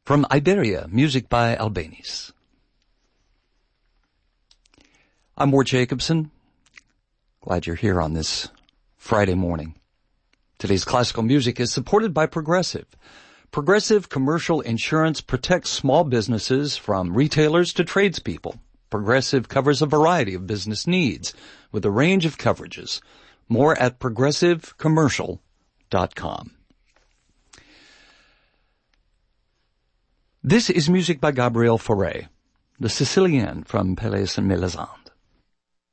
From Iberia, music by Albéniz. I'm Ward Jacobson. Glad you're here on this Friday morning. Today's classical music is supported by Progressive. Progressive Commercial Insurance protects small businesses from retailers to tradespeople. Progressive covers a variety of business needs with a range of coverages. More at progressivecommercial.com. This is music by Gabriel Fauré, the Sicilian from Pelléas and Mélisande.